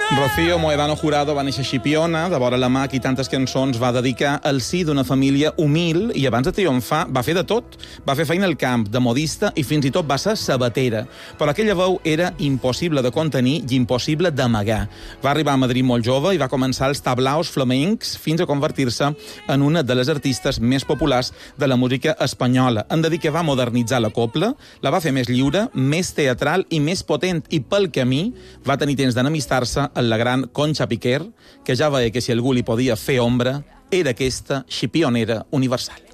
Rocío Moedano Jurado va néixer a Xipiona, de vora la mà, i tantes cançons va dedicar al si d'una família humil i abans de triomfar va fer de tot. Va fer feina al camp, de modista i fins i tot va ser sabatera. Però aquella veu era impossible de contenir i impossible d'amagar. Va arribar a Madrid molt jove i va començar els tablaos flamencs fins a convertir-se en una de les artistes més populars de la música espanyola. En dir que va modernitzar la copla, la va fer més lliure, més teatral i més potent, i pel camí va tenir temps d'enemistar-se amb la gran Concha Piquer, que ja veia que si algú li podia fer ombra, era aquesta xipionera universal.